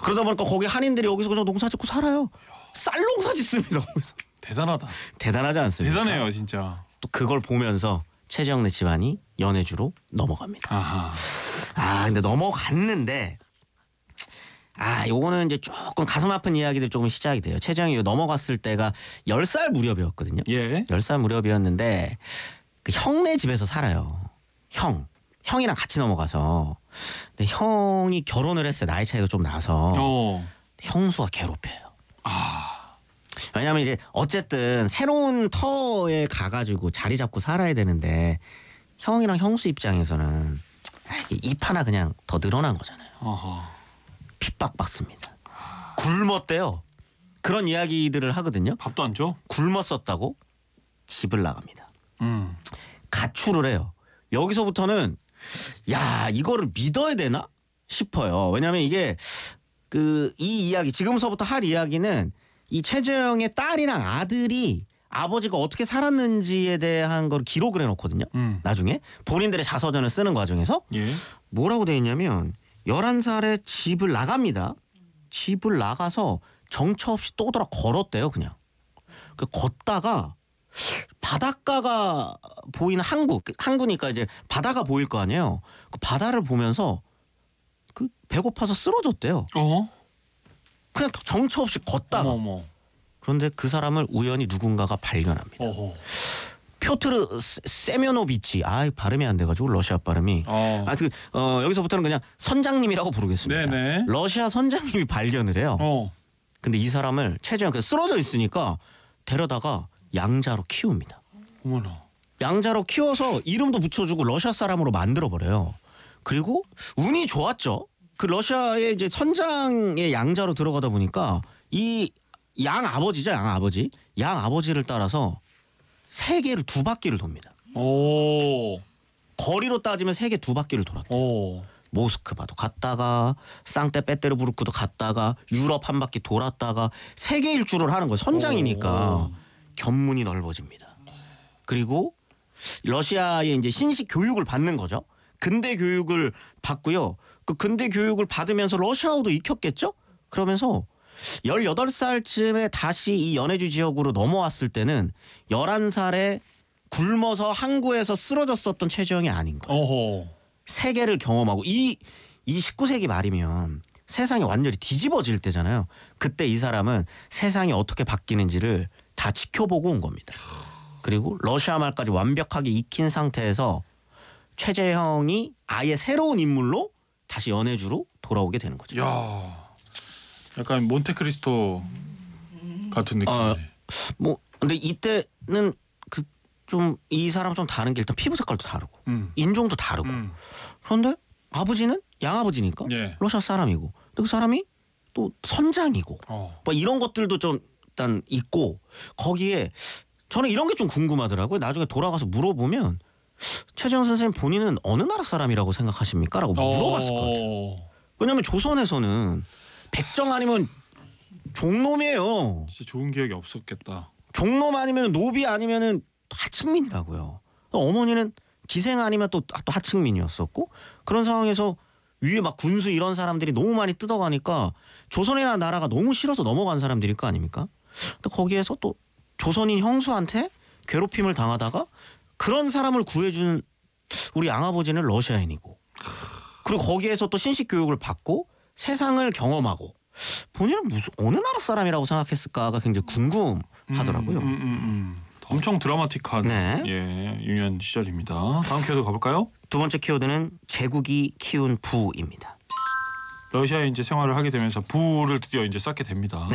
그러다 보니까 거기 한인들이 여기서 그냥 농사 짓고 살아요. 쌀 농사 짓습니다. 거기서. 대단하다. 대단하지 않습니까? 대단해요 진짜. 또 그걸 보면서 최재형네 집안이 연해주로 넘어갑니다. 아하. 근데 넘어갔는데 요거는 이제 조금 가슴 아픈 이야기들이 조금 시작이 돼요. 최재형이 넘어갔을 때가 10살 무렵이었거든요. 예. 10살 무렵이었는데 그 형네 집에서 살아요. 형이랑 같이 넘어가서. 근데 형이 결혼을 했어요. 나이 차이가 좀 나서. 형수가 괴롭혀요. 왜냐하면 이제 어쨌든 새로운 터에 가가지고 자리 잡고 살아야 되는데 형이랑 형수 입장에서는 입 하나 그냥 더 늘어난 거잖아요. 핍박받습니다. 굶었대요. 그런 이야기들을 하거든요. 밥도 안 줘? 굶었었다고 집을 나갑니다. 가출을 해요. 여기서부터는 이거를 믿어야 되나 싶어요. 왜냐하면 이게 이 이야기 지금서부터 할 이야기는 이 최재형의 딸이랑 아들이 아버지가 어떻게 살았는지에 대한 걸 기록을 해놓거든요. 나중에 본인들의 자서전을 쓰는 과정에서 뭐라고 돼 있냐면 11살에 집을 나갑니다. 집을 나가서 정처 없이 또 돌아 걸었대요. 그냥. 걷다가 바닷가가 보이는 항구니까 이제 바다가 보일 거 아니에요. 그 바다를 보면서 배고파서 쓰러졌대요. 그냥 정처 없이 걷다가. 그런데 그 사람을 우연히 누군가가 발견합니다. 표트르 세면노비치. 발음이 안 돼가지고 러시아 발음이. 여기서부터는 그냥 선장님이라고 부르겠습니다. 네네. 러시아 선장님이 발견을 해요. 근데 이 사람을 최재형 쓰러져 있으니까 데려다가 양자로 키웁니다. 어머나. 양자로 키워서 이름도 붙여주고 러시아 사람으로 만들어버려요. 그리고 운이 좋았죠. 그 러시아의 이제 선장의 양자로 들어가다 보니까 이 양아버지죠. 양아버지를 따라서 세계를 2바퀴를 돕니다. 거리로 따지면 세계 2바퀴를 돌았대요. 모스크바도 갔다가 상트페테르부르크도 갔다가 유럽 한 바퀴 돌았다가 세계 일주를 하는 거예요. 선장이니까 견문이 넓어집니다. 그리고 러시아의 이제 신식 교육을 받는 거죠. 근대 교육을 받고요. 그 근대 교육을 받으면서 러시아어도 익혔겠죠? 그러면서 18살쯤에 다시 이 연해주 지역으로 넘어왔을 때는 11살에 굶어서 항구에서 쓰러졌었던 최재형이 아닌 거예요. 세계를 경험하고 이 19세기 말이면 세상이 완전히 뒤집어질 때잖아요. 그때 이 사람은 세상이 어떻게 바뀌는지를 다 지켜보고 온 겁니다. 그리고 러시아 말까지 완벽하게 익힌 상태에서 최재형이 아예 새로운 인물로 다시 연해주로 돌아오게 되는 거죠. 약간 몬테크리스토 같은 느낌이네. 근데 이때는 좀 이 사람은 좀 다른 게 일단 피부 색깔도 다르고 인종도 다르고 그런데 아버지는 양아버지니까 러시아 사람이고 근데 그 사람이 또 선장이고 이런 것들도 좀 일단 있고 거기에 저는 이런 게 좀 궁금하더라고요. 나중에 돌아가서 물어보면 최재형 선생님 본인은 어느 나라 사람이라고 생각하십니까? 라고 물어봤을 것 같아요. 왜냐하면 조선에서는 백정 아니면 종놈이에요. 진짜 좋은 기억이 없었겠다. 종놈 아니면 노비 아니면은 하층민이라고요. 어머니는 기생 아니면 또 하층민이었었고 그런 상황에서 위에 막 군수 이런 사람들이 너무 많이 뜯어가니까 조선이라는 나라가 너무 싫어서 넘어간 사람들일 거 아닙니까? 근데 거기에서 또 조선인 형수한테 괴롭힘을 당하다가 그런 사람을 구해준 우리 양아버지는 러시아인이고 그리고 거기에서 또 신식 교육을 받고 세상을 경험하고 본인은 어느 나라 사람이라고 생각했을까가 굉장히 궁금하더라고요. 엄청 드라마틱한 유년 시절입니다. 다음 키워드 가볼까요? 두 번째 키워드는 제국이 키운 부입니다. 러시아에 이제 생활을 하게 되면서 부를 드디어 이제 쌓게 됩니다.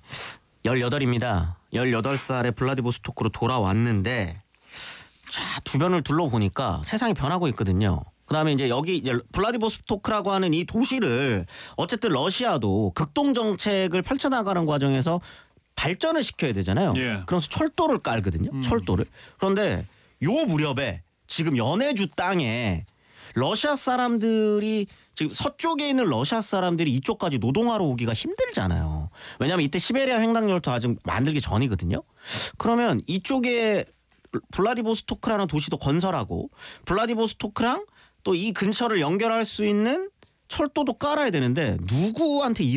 18입니다. 18살에 블라디보스토크로 돌아왔는데 주변을 둘러보니까 세상이 변하고 있거든요. 그다음에 이제 여기 블라디보스토크라고 하는 이 도시를 어쨌든 러시아도 극동 정책을 펼쳐나가는 과정에서 발전을 시켜야 되잖아요. 그래서 철도를 깔거든요. 철도를. 그런데 요 무렵에 지금 연해주 땅에 러시아 사람들이 지금 서쪽에 있는 러시아 사람들이 이쪽까지 노동하러 오기가 힘들잖아요. 왜냐하면 이때 시베리아 횡단열도 아직 만들기 전이거든요. 그러면 이쪽에 블라디보스토크라는 도시도 건설하고 블라디보스토크랑 또 이 근처를 연결할 수 있는 철도도 깔아야 되는데 누구한테